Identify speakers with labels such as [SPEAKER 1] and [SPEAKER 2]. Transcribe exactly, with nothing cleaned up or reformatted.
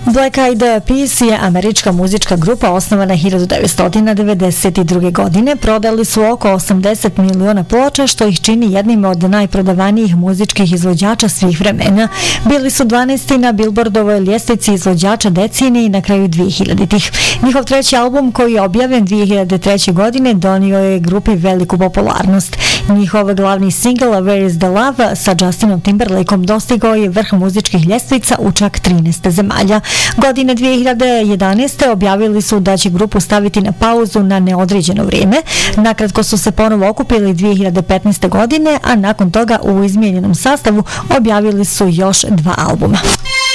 [SPEAKER 1] Black Eyed Peas je američka muzička grupa osnovana hiljadu devetsto devedeset druge. godine. Prodali su oko osamdeset miliona ploča, što ih čini jednim od najprodavanijih muzičkih izvođača svih vremena. Bili su dvanaesti na Billboardovoj ljestvici izvođača decenije i na kraju dvehiljaditih. Njihov treći album, koji je objavljen dve hiljade treće. godine, donio je grupi veliku popularnost. Njihov glavni singl Where is the Love sa Justinom Timberlakeom dostigao je vrh muzičkih ljestvica u čak trinaest zemalja. Godine dve hiljade jedanaeste. objavili su da će grupu staviti na pauzu na neodređeno vrijeme. Nakratko su se ponovo okupili dve hiljade petnaeste. godine, a nakon toga u izmijenjenom sastavu objavili su još dva albuma.